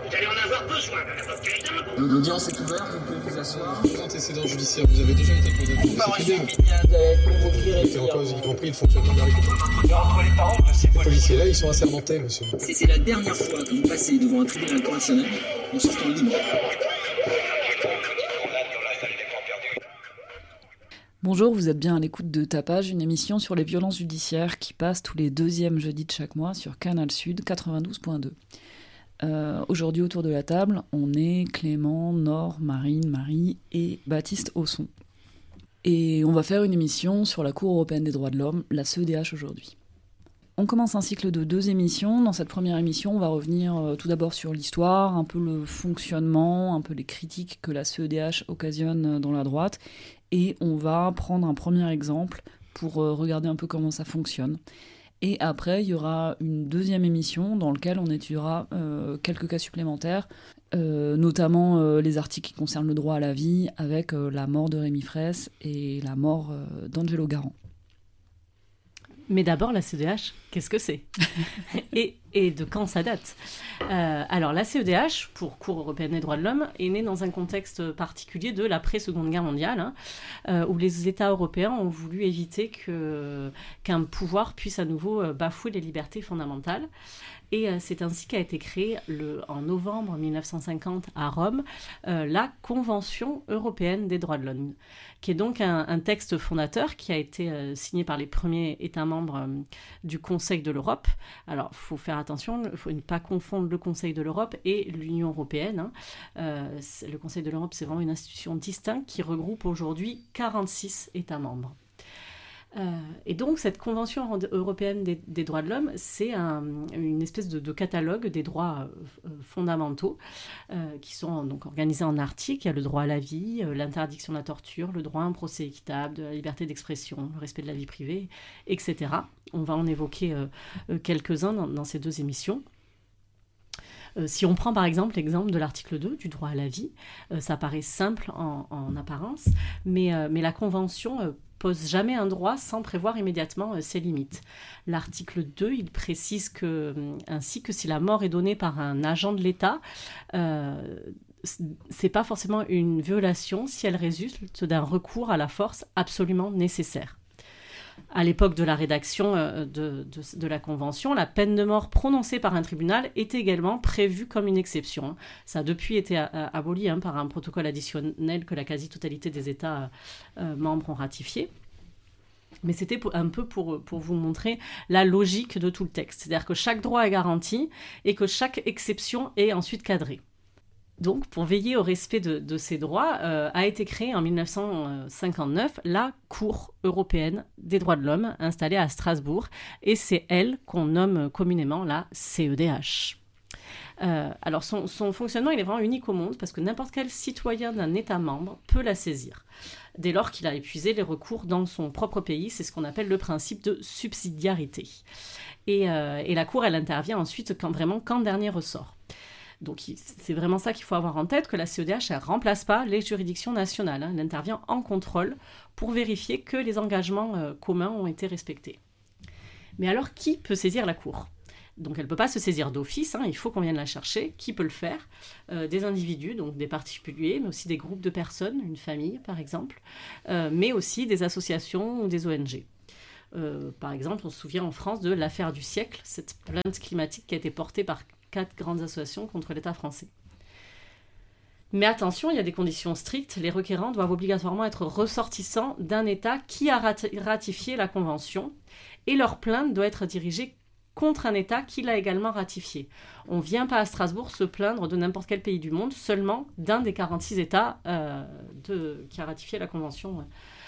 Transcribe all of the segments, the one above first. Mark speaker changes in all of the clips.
Speaker 1: Vous allez en avoir besoin de la cocaïne.
Speaker 2: L'audience est ouverte, vous pouvez vous asseoir.
Speaker 3: Antécédent judiciaire, vous avez déjà été condamné.
Speaker 2: Comparution immédiate, vous allez être convoqué.
Speaker 3: Et en cause, y compris le fonctionnement de la République.
Speaker 1: Et entre les paroles de ces
Speaker 3: Les policiers là, ils sont assermentés, monsieur.
Speaker 2: C'est la dernière fois que vous passez devant un tribunal correctionnel en sortant libre.
Speaker 4: Bonjour, vous êtes bien à l'écoute de Tapage, une émission sur les violences judiciaires qui passe tous les deuxièmes jeudis de chaque mois sur Canal Sud 92.2. Aujourd'hui, autour de la table, on est Clément, Nord, Marine, Marie et Baptiste Ausson. Et on va faire une émission sur la Cour européenne des droits de l'homme, la CEDH aujourd'hui. On commence un cycle de 2 émissions. Dans cette première émission, on va revenir tout d'abord sur l'histoire, un peu le fonctionnement, un peu les critiques que la CEDH occasionne dans la droite. Et on va prendre un premier exemple pour regarder un peu comment ça fonctionne. Et après, il y aura une deuxième émission dans laquelle on étudiera quelques cas supplémentaires, notamment les articles qui concernent le droit à la vie, avec la mort de Rémi Fraisse et la mort d'Angelo Garant.
Speaker 5: Mais d'abord, la CEDH, qu'est-ce que c'est et de quand ça date Alors, la CEDH, pour Cour européenne des droits de l'homme, est née dans un contexte particulier de l'après-Seconde Guerre mondiale, où les États européens ont voulu éviter qu'un pouvoir puisse à nouveau bafouer les libertés fondamentales. Et c'est ainsi qu'a été créée en novembre 1950 à Rome la Convention européenne des droits de l'homme, qui est donc un texte fondateur qui a été signé par les premiers États membres du Conseil de l'Europe. Alors, il faut faire attention, il faut ne pas confondre le Conseil de l'Europe et l'Union européenne. Le Conseil de l'Europe, c'est vraiment une institution distincte qui regroupe aujourd'hui 46 États membres. Et donc, cette Convention européenne des droits de l'homme, c'est une espèce de catalogue des droits fondamentaux qui sont donc organisés en articles. Il y a le droit à la vie, l'interdiction de la torture, le droit à un procès équitable, de la liberté d'expression, le respect de la vie privée, etc. On va en évoquer quelques-uns dans ces 2 émissions. Si on prend par exemple l'exemple de l'article 2 du droit à la vie, ça paraît simple en apparence, mais la Convention pose jamais un droit sans prévoir immédiatement ses limites. L'article 2, il précise ainsi que si la mort est donnée par un agent de l'État, c'est pas forcément une violation si elle résulte d'un recours à la force absolument nécessaire. À l'époque de la rédaction de la Convention, la peine de mort prononcée par un tribunal était également prévue comme une exception. Ça a depuis été aboli par un protocole additionnel que la quasi-totalité des États membres ont ratifié. Mais c'était un peu pour vous montrer la logique de tout le texte. C'est-à-dire que chaque droit est garanti et que chaque exception est ensuite cadrée. Donc, pour veiller au respect de ces droits, a été créée en 1959 la Cour européenne des droits de l'homme, installée à Strasbourg, et c'est elle qu'on nomme communément la CEDH. Alors, son fonctionnement, il est vraiment unique au monde, parce que n'importe quel citoyen d'un État membre peut la saisir, dès lors qu'il a épuisé les recours dans son propre pays. C'est ce qu'on appelle le principe de subsidiarité. Et la Cour, elle intervient ensuite qu'en dernier ressort. Donc, c'est vraiment ça qu'il faut avoir en tête, que la CEDH ne remplace pas les juridictions nationales. Elle intervient en contrôle pour vérifier que les engagements communs ont été respectés. Mais alors, qui peut saisir la Cour ? Donc, elle ne peut pas se saisir d'office, il faut qu'on vienne la chercher. Qui peut le faire ? Des individus, donc des particuliers, mais aussi des groupes de personnes, une famille par exemple, mais aussi des associations ou des ONG. Par exemple, on se souvient en France de l'affaire du siècle, cette plainte climatique qui a été portée par 4 grandes associations contre l'État français. Mais attention, il y a des conditions strictes. Les requérants doivent obligatoirement être ressortissants d'un État qui a ratifié la Convention, et leur plainte doit être dirigée contre un État qui l'a également ratifié. On ne vient pas à Strasbourg se plaindre de n'importe quel pays du monde, seulement d'un des 46 États qui a ratifié la Convention.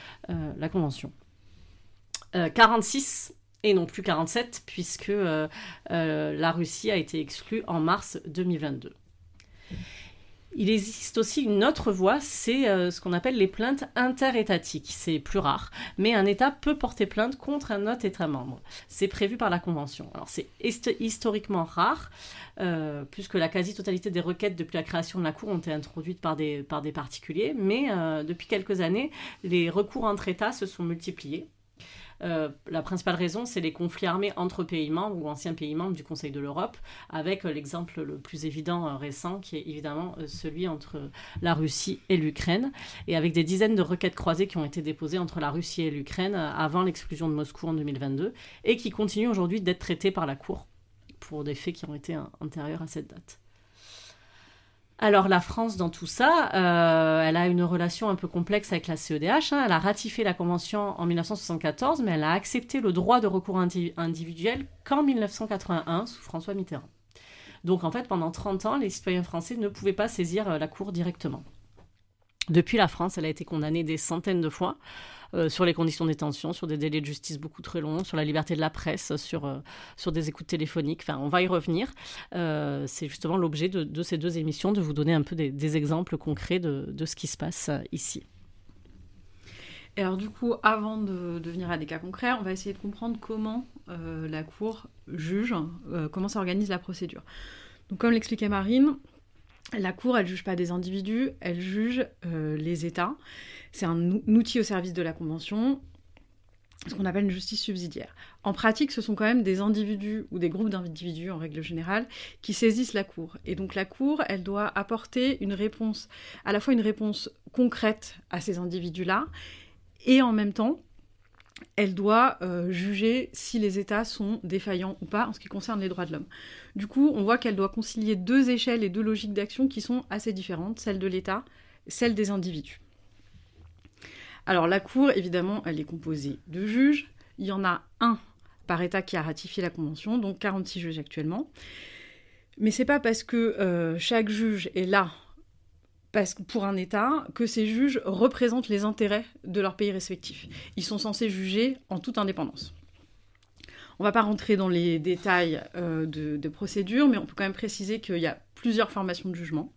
Speaker 5: 46 et non plus 47, puisque la Russie a été exclue en mars 2022. Il existe aussi une autre voie, c'est ce qu'on appelle les plaintes interétatiques. C'est plus rare, mais un État peut porter plainte contre un autre État membre. C'est prévu par la Convention. Alors c'est historiquement rare, puisque la quasi-totalité des requêtes depuis la création de la Cour ont été introduites par des particuliers, mais depuis quelques années, les recours entre États se sont multipliés. La principale raison, c'est les conflits armés entre pays membres ou anciens pays membres du Conseil de l'Europe, avec l'exemple le plus évident récent, qui est évidemment celui entre la Russie et l'Ukraine, et avec des dizaines de requêtes croisées qui ont été déposées entre la Russie et l'Ukraine avant l'exclusion de Moscou en 2022, et qui continuent aujourd'hui d'être traitées par la Cour pour des faits qui ont été antérieurs à cette date. Alors la France, dans tout ça, elle a une relation un peu complexe avec la CEDH. Elle a ratifié la Convention en 1974, mais elle a accepté le droit de recours individuel qu'en 1981, sous François Mitterrand. Donc en fait, pendant 30 ans, les citoyens français ne pouvaient pas saisir la Cour directement. Depuis, la France, elle a été condamnée des centaines de fois sur les conditions de détention, sur des délais de justice beaucoup très longs, sur la liberté de la presse, sur des écoutes téléphoniques. Enfin, on va y revenir. C'est justement l'objet de ces 2 émissions, de vous donner un peu des exemples concrets de ce qui se passe ici.
Speaker 6: Et alors du coup, avant de venir à des cas concrets, on va essayer de comprendre comment la Cour juge, comment s'organise la procédure. Donc comme l'expliquait Marine, la Cour, elle ne juge pas des individus, elle juge les États. C'est un outil au service de la Convention, ce qu'on appelle une justice subsidiaire. En pratique, ce sont quand même des individus ou des groupes d'individus, en règle générale, qui saisissent la Cour. Et donc la Cour, elle doit apporter une réponse, à la fois une réponse concrète à ces individus-là, et en même temps, elle doit juger si les États sont défaillants ou pas en ce qui concerne les droits de l'homme. Du coup, on voit qu'elle doit concilier 2 échelles et 2 logiques d'action qui sont assez différentes, celle de l'État, celle des individus. Alors la Cour, évidemment, elle est composée de juges. Il y en a un par État qui a ratifié la Convention, donc 46 juges actuellement. Mais c'est pas parce que chaque juge est là pour un État que ces juges représentent les intérêts de leur pays respectif. Ils sont censés juger en toute indépendance. On ne va pas rentrer dans les détails de procédure, mais on peut quand même préciser qu'il y a plusieurs formations de jugement.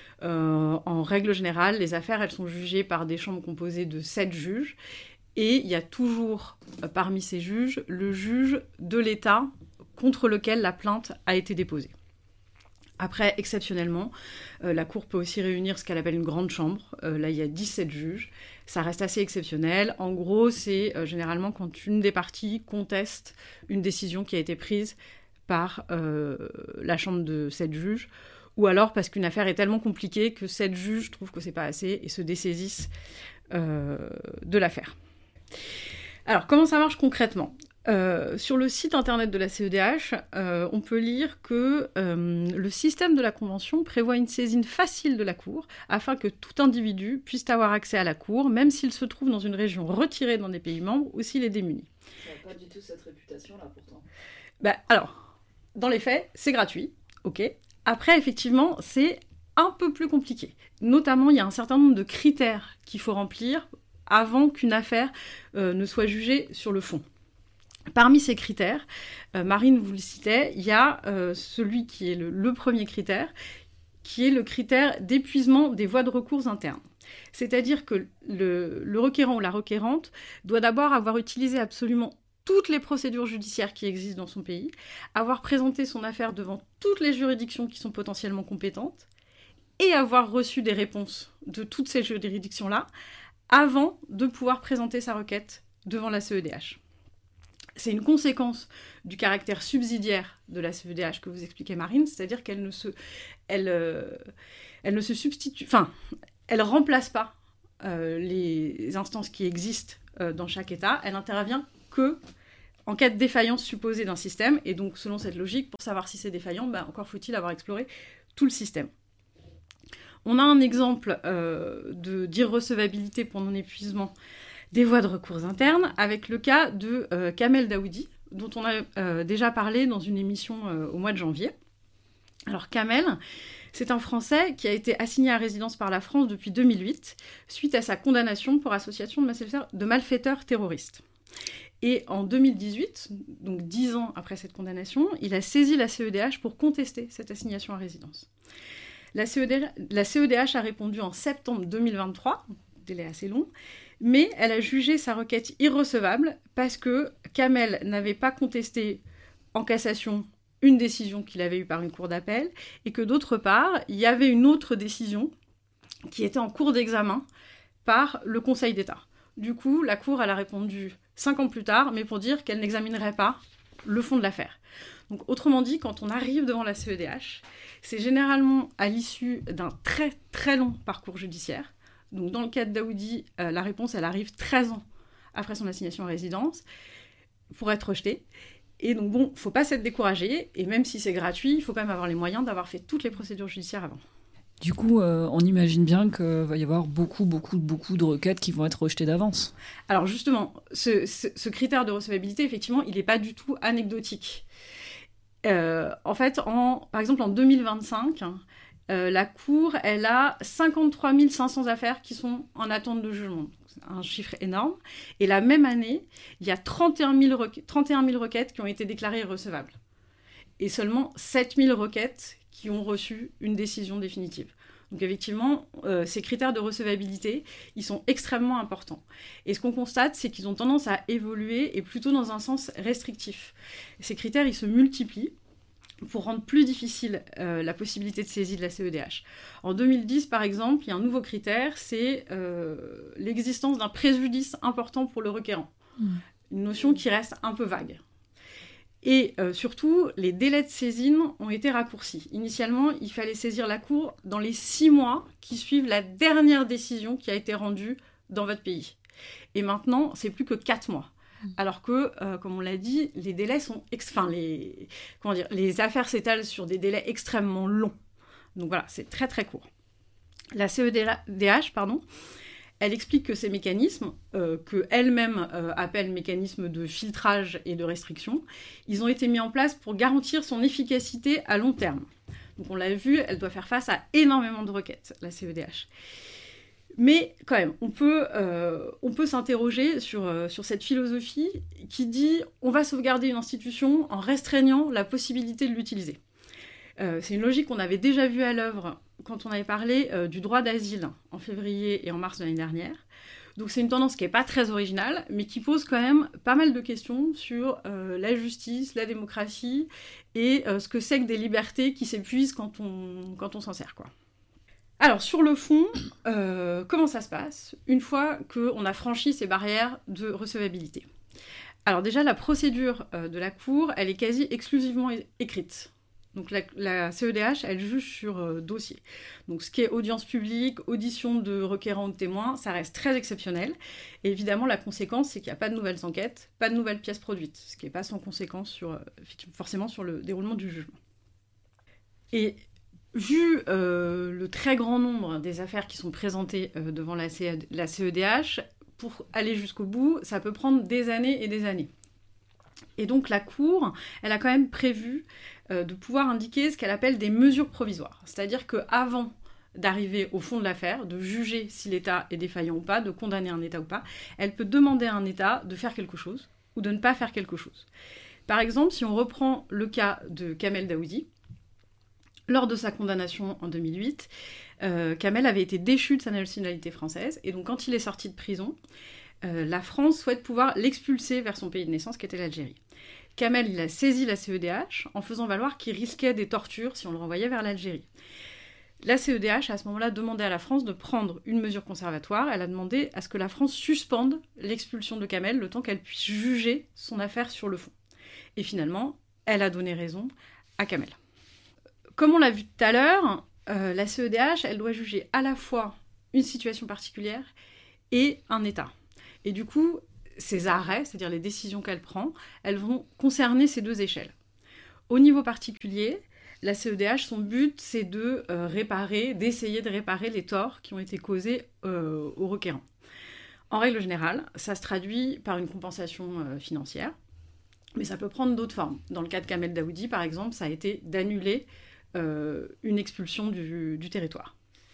Speaker 6: En règle générale, les affaires, elles sont jugées par des chambres composées de 7 juges. Et il y a toujours, parmi ces juges, le juge de l'État contre lequel la plainte a été déposée. Après, exceptionnellement, la Cour peut aussi réunir ce qu'elle appelle une grande chambre. Là, il y a 17 juges. Ça reste assez exceptionnel. En gros, c'est généralement quand une des parties conteste une décision qui a été prise par la chambre de 7 juges, ou alors parce qu'une affaire est tellement compliquée que 7 juges trouvent que c'est pas assez et se dessaisissent de l'affaire. Alors, comment ça marche concrètement ? Sur le site internet de la CEDH, on peut lire que le système de la Convention prévoit une saisine facile de la Cour afin que tout individu puisse avoir accès à la Cour, même s'il se trouve dans une région retirée d'un des pays membres ou s'il est démuni.
Speaker 4: Ça n'a pas du tout cette réputation-là, pourtant.
Speaker 6: Alors, dans les faits, c'est gratuit, ok. Après, effectivement, c'est un peu plus compliqué. Notamment, il y a un certain nombre de critères qu'il faut remplir avant qu'une affaire ne soit jugée sur le fond. Parmi ces critères, Marine vous le citait, il y a celui qui est le premier critère, qui est le critère d'épuisement des voies de recours internes. C'est-à-dire que le requérant ou la requérante doit d'abord avoir utilisé absolument toutes les procédures judiciaires qui existent dans son pays, avoir présenté son affaire devant toutes les juridictions qui sont potentiellement compétentes, et avoir reçu des réponses de toutes ces juridictions-là, avant de pouvoir présenter sa requête devant la CEDH. C'est une conséquence du caractère subsidiaire de la CEDH que vous expliquez, Marine, c'est-à-dire qu'elle ne se substitue, elle remplace pas les instances qui existent dans chaque État. Elle intervient que en cas de défaillance supposée d'un système, et donc selon cette logique, pour savoir si c'est défaillant, encore faut-il avoir exploré tout le système. On a un exemple d'irrecevabilité pour non-épuisement des voies de recours internes, avec le cas de Kamel Daoudi, dont on a déjà parlé dans une émission au mois de janvier. Alors Kamel, c'est un Français qui a été assigné à résidence par la France depuis 2008, suite à sa condamnation pour association de malfaiteurs terroristes. Et en 2018, donc 10 ans après cette condamnation, il a saisi la CEDH pour contester cette assignation à résidence. La CEDH a répondu en septembre 2023, délai assez long, mais elle a jugé sa requête irrecevable parce que Kamel n'avait pas contesté en cassation une décision qu'il avait eue par une cour d'appel, et que d'autre part, il y avait une autre décision qui était en cours d'examen par le Conseil d'État. Du coup, la Cour elle a répondu 5 ans plus tard, mais pour dire qu'elle n'examinerait pas le fond de l'affaire. Donc, autrement dit, quand on arrive devant la CEDH, c'est généralement à l'issue d'un très très long parcours judiciaire. Donc, dans le cas de Daoudi, la réponse, elle arrive 13 ans après son assignation à résidence pour être rejetée. Et donc, bon, faut pas s'être découragé, et même si c'est gratuit, il faut quand même avoir les moyens d'avoir fait toutes les procédures judiciaires avant.
Speaker 4: Du coup, on imagine bien qu'il va y avoir beaucoup de requêtes qui vont être rejetées d'avance.
Speaker 6: Alors justement, ce critère de recevabilité, effectivement, il n'est pas du tout anecdotique. En fait, par exemple, en 2025, la Cour, elle a 53 500 affaires qui sont en attente de jugement. C'est un chiffre énorme. Et la même année, il y a 31 000 requêtes qui ont été déclarées irrecevables. Et seulement 7 000 requêtes qui ont reçu une décision définitive. Donc effectivement, ces critères de recevabilité, ils sont extrêmement importants. Et ce qu'on constate, c'est qu'ils ont tendance à évoluer et plutôt dans un sens restrictif. Ces critères, ils se multiplient pour rendre plus difficile la possibilité de saisie de la CEDH. En 2010, par exemple, il y a un nouveau critère, c'est l'existence d'un préjudice important pour le requérant. Une notion qui reste un peu vague. Et surtout, les délais de saisine ont été raccourcis. Initialement, il fallait saisir la Cour dans les 6 mois qui suivent la dernière décision qui a été rendue dans votre pays. Et maintenant, c'est plus que 4 mois. Alors que, comme on l'a dit, les délais sont... les affaires s'étalent sur des délais extrêmement longs. Donc voilà, c'est très très court. La CEDH, elle explique que ces mécanismes, qu'elle-même appelle mécanismes de filtrage et de restriction, ils ont été mis en place pour garantir son efficacité à long terme. Donc on l'a vu, elle doit faire face à énormément de requêtes, la CEDH. Mais quand même, on peut s'interroger sur cette philosophie qui dit on va sauvegarder une institution en restreignant la possibilité de l'utiliser. C'est une logique qu'on avait déjà vue à l'œuvre quand on avait parlé du droit d'asile en février et en mars de l'année dernière. Donc c'est une tendance qui n'est pas très originale, mais qui pose quand même pas mal de questions sur la justice, la démocratie, et ce que c'est que des libertés qui s'épuisent quand on s'en sert, quoi. Alors sur le fond, comment ça se passe une fois qu'on a franchi ces barrières de recevabilité ? Alors déjà, la procédure de la Cour, elle est quasi exclusivement écrite. Donc la CEDH, elle juge sur dossier. Donc ce qui est audience publique, audition de requérants ou de témoins, ça reste très exceptionnel. Et évidemment, la conséquence, c'est qu'il n'y a pas de nouvelles enquêtes, pas de nouvelles pièces produites, ce qui n'est pas sans conséquence forcément sur le déroulement du jugement. Et vu le très grand nombre des affaires qui sont présentées devant la CEDH, pour aller jusqu'au bout, ça peut prendre des années et des années. Et donc la Cour, elle a quand même prévu de pouvoir indiquer ce qu'elle appelle des mesures provisoires. C'est-à-dire qu'avant d'arriver au fond de l'affaire, de juger si l'État est défaillant ou pas, de condamner un État ou pas, elle peut demander à un État de faire quelque chose ou de ne pas faire quelque chose. Par exemple, si on reprend le cas de Kamel Daoudi, lors de sa condamnation en 2008, Kamel avait été déchu de sa nationalité française, et donc quand il est sorti de prison, la France souhaite pouvoir l'expulser vers son pays de naissance, qui était l'Algérie. Kamel, il a saisi la CEDH en faisant valoir qu'il risquait des tortures si on le renvoyait vers l'Algérie. La CEDH, à ce moment-là, demandait à la France de prendre une mesure conservatoire. Elle a demandé à ce que la France suspende l'expulsion de Kamel le temps qu'elle puisse juger son affaire sur le fond. Et finalement, elle a donné raison à Kamel. Comme on l'a vu tout à l'heure, la CEDH, elle doit juger à la fois une situation particulière et un État. Et du coup, ces arrêts, c'est-à-dire les décisions qu'elle prend, elles vont concerner ces deux échelles. Au niveau particulier, la CEDH, son but, c'est d'essayer de réparer les torts qui ont été causés aux requérants. En règle générale, ça se traduit par une compensation financière, mais ça peut prendre d'autres formes. Dans le cas de Kamel Daoudi, par exemple, ça a été d'annuler une expulsion du territoire.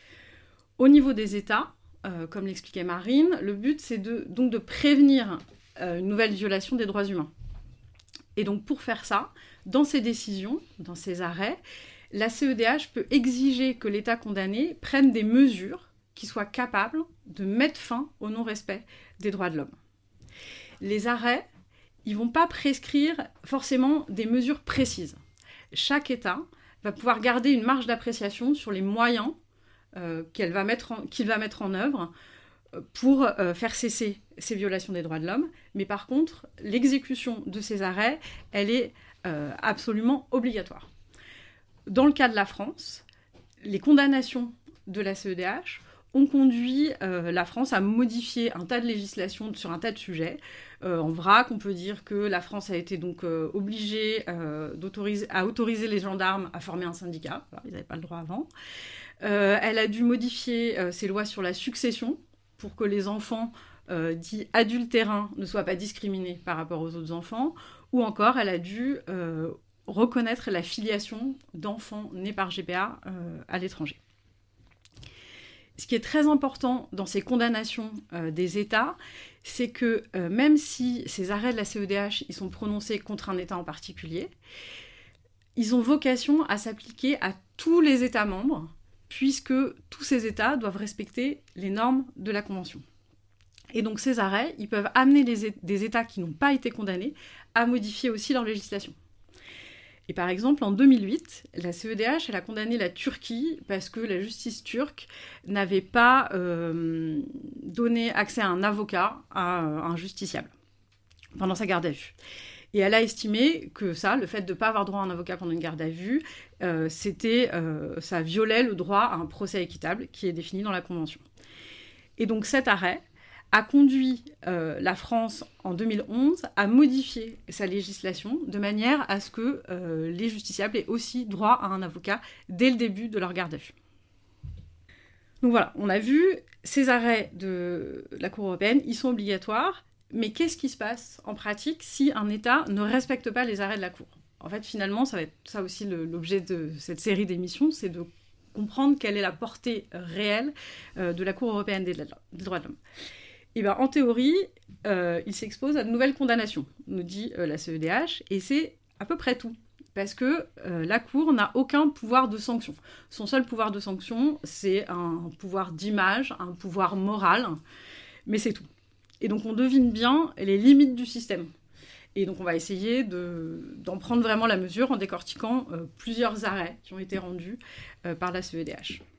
Speaker 6: Au niveau des États, comme l'expliquait Marine, le but, c'est donc de prévenir une nouvelle violation des droits humains. Et donc, pour faire ça, dans ses décisions, dans ses arrêts, la CEDH peut exiger que l'État condamné prenne des mesures qui soient capables de mettre fin au non-respect des droits de l'homme. Les arrêts, ils ne vont pas prescrire forcément des mesures précises. Chaque État va pouvoir garder une marge d'appréciation sur les moyens qu'il va mettre en œuvre pour faire cesser ces violations des droits de l'homme. Mais par contre, l'exécution de ces arrêts, elle est absolument obligatoire. Dans le cas de la France, les condamnations de la CEDH ont conduit la France à modifier un tas de législations sur un tas de sujets. En vrac, on peut dire que la France a été donc obligée à autoriser les gendarmes à former un syndicat. Alors, ils n'avaient pas le droit avant. Elle a dû modifier ses lois sur la succession pour que les enfants dits adultérins ne soient pas discriminés par rapport aux autres enfants. Ou encore, elle a dû reconnaître la filiation d'enfants nés par GPA à l'étranger. Ce qui est très important dans ces condamnations des États, c'est que même si ces arrêts de la CEDH ils sont prononcés contre un État en particulier, ils ont vocation à s'appliquer à tous les États membres, puisque tous ces États doivent respecter les normes de la Convention. Et donc ces arrêts, ils peuvent amener des États qui n'ont pas été condamnés à modifier aussi leur législation. Et par exemple, en 2008, la CEDH elle a condamné la Turquie parce que la justice turque n'avait pas donné accès à un avocat à un justiciable pendant sa garde à vue. Et elle a estimé que ça, le fait de ne pas avoir droit à un avocat pendant une garde à vue, ça violait le droit à un procès équitable qui est défini dans la Convention. Et donc cet arrêt a conduit la France, en 2011, à modifier sa législation de manière à ce que les justiciables aient aussi droit à un avocat dès le début de leur garde à vue. Donc voilà, on a vu, ces arrêts de la Cour européenne, ils sont obligatoires, mais qu'est-ce qui se passe en pratique si un État ne respecte pas les arrêts de la Cour ? En fait, finalement, ça va être ça aussi l'objet de cette série d'émissions, c'est de comprendre quelle est la portée réelle de la Cour européenne des droits de l'homme. Et bien, en théorie, il s'expose à de nouvelles condamnations, nous dit la CEDH, et c'est à peu près tout. Parce que la Cour n'a aucun pouvoir de sanction. Son seul pouvoir de sanction, c'est un pouvoir d'image, un pouvoir moral, mais c'est tout. Et donc on devine bien les limites du système. Et donc on va essayer d'en prendre vraiment la mesure en décortiquant plusieurs arrêts qui ont été rendus par la CEDH.